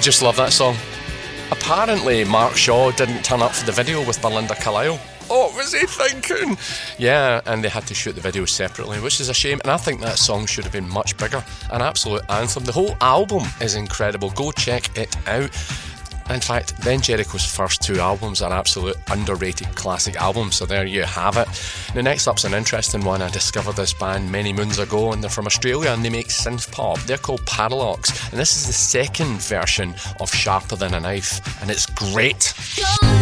just love that song. Apparently, Mark Shaw didn't turn up for the video with Belinda Carlisle. What was he thinking? Yeah, and they had to shoot the video separately, which is a shame, and I think that song should have been much bigger. An absolute anthem. The whole album is incredible. Go check it out. In fact, Ben Jericho's first 2 albums are absolute underrated classic albums, so there you have it. Now, next up's an interesting one. I discovered this band many moons ago, and they're from Australia, and they make synth pop. They're called Parallax, and this is the second version of Sharper Than a Knife, and it's great. Go